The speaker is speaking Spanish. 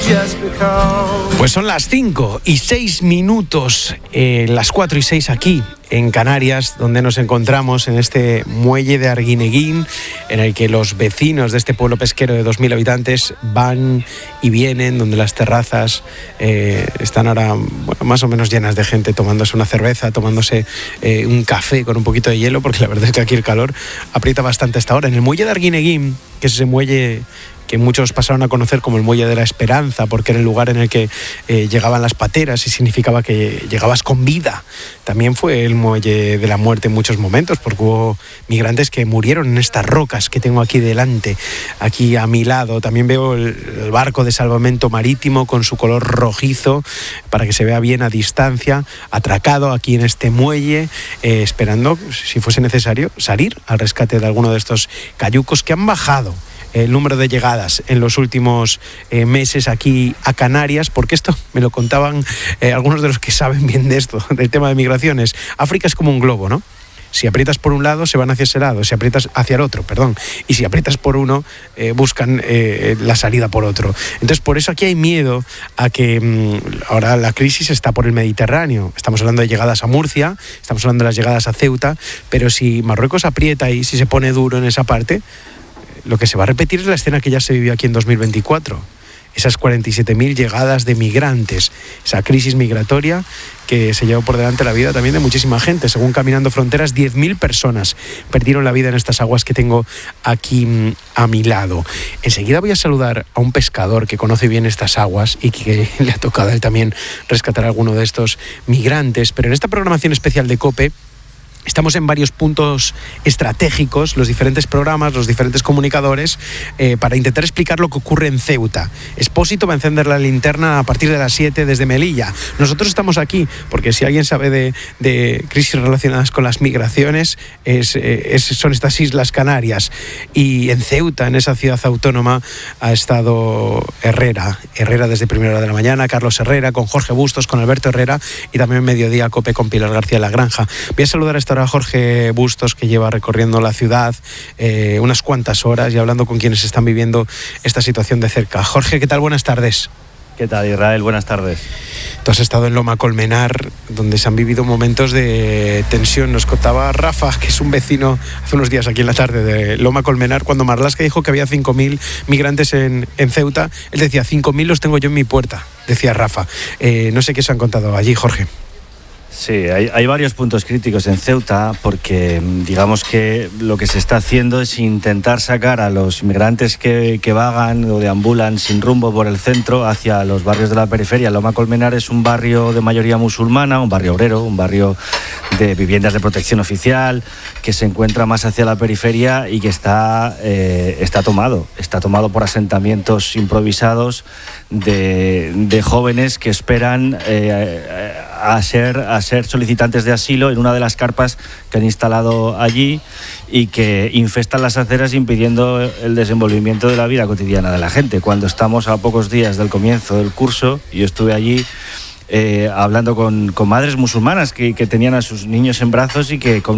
Pues son las 5:06, las 4:06 aquí en Canarias, donde nos encontramos en este muelle de Arguineguín, en el que los vecinos de este pueblo pesquero de 2.000 habitantes van y vienen, donde las terrazas están ahora más o menos llenas de gente tomándose una cerveza, tomándose un café con un poquito de hielo, porque la verdad es que aquí el calor aprieta bastante a esta hora. En el muelle de Arguineguín, que es ese muelle que muchos pasaron a conocer como el Muelle de la Esperanza, porque era el lugar en el que llegaban las pateras y significaba que llegabas con vida. También fue el Muelle de la Muerte en muchos momentos, porque hubo migrantes que murieron en estas rocas que tengo aquí delante, aquí a mi lado. También veo el barco de salvamento marítimo con su color rojizo, para que se vea bien a distancia, atracado aquí en este muelle, esperando, si fuese necesario, salir al rescate de alguno de estos cayucos que han bajado el número de llegadas en los últimos meses aquí a Canarias, porque esto me lo contaban algunos de los que saben bien de esto, del tema de migraciones. África es como un globo, ¿no? Si aprietas por un lado, se van hacia ese lado, si aprietas hacia el otro, perdón, y si aprietas por uno, buscan la salida por otro. Entonces, por eso aquí hay miedo a que ahora la crisis está por el Mediterráneo. Estamos hablando de llegadas a Murcia, estamos hablando de las llegadas a Ceuta, pero si Marruecos aprieta y si se pone duro en esa parte, lo que se va a repetir es la escena que ya se vivió aquí en 2024. Esas 47.000 llegadas de migrantes, esa crisis migratoria que se llevó por delante la vida también de muchísima gente. Según Caminando Fronteras, 10.000 personas perdieron la vida en estas aguas que tengo aquí a mi lado. Enseguida voy a saludar a un pescador que conoce bien estas aguas y que le ha tocado a él también rescatar a alguno de estos migrantes. Pero en esta programación especial de COPE, estamos en varios puntos estratégicos, los diferentes programas, los diferentes comunicadores, para intentar explicar lo que ocurre en Ceuta. Expósito va a encender la linterna a partir de las 7 desde Melilla. Nosotros estamos aquí porque si alguien sabe de crisis relacionadas con las migraciones, son estas Islas Canarias. Y en Ceuta, en esa ciudad autónoma, ha estado Herrera desde primera hora de la mañana, Carlos Herrera, con Jorge Bustos, con Alberto Herrera, y también Mediodía COPE con Pilar García La Granja. Voy a saludar a esta hora a Jorge Bustos, que lleva recorriendo la ciudad unas cuantas horas y hablando con quienes están viviendo esta situación de cerca. Jorge, ¿qué tal? Buenas tardes. ¿Qué tal, Israel? Buenas tardes. Tú has estado en Loma Colmenar, donde se han vivido momentos de tensión. Nos contaba Rafa, que es un vecino, hace unos días aquí en la tarde, de Loma Colmenar, cuando Marlaska dijo que había 5.000 migrantes en Ceuta. Él decía, 5.000 los tengo yo en mi puerta, decía Rafa. No sé qué se han contado allí, Jorge. Sí, hay varios puntos críticos en Ceuta, porque digamos que lo que se está haciendo es intentar sacar a los inmigrantes que vagan o deambulan sin rumbo por el centro hacia los barrios de la periferia. Loma Colmenar es un barrio de mayoría musulmana, un barrio obrero, un barrio de viviendas de protección oficial, que se encuentra más hacia la periferia y que está tomado por asentamientos improvisados de jóvenes que esperan a ser solicitantes de asilo en una de las carpas que han instalado allí y que infestan las aceras, impidiendo el desenvolvimiento de la vida cotidiana de la gente. Cuando estamos a pocos días del comienzo del curso, yo estuve allí hablando con madres musulmanas que tenían a sus niños en brazos y que con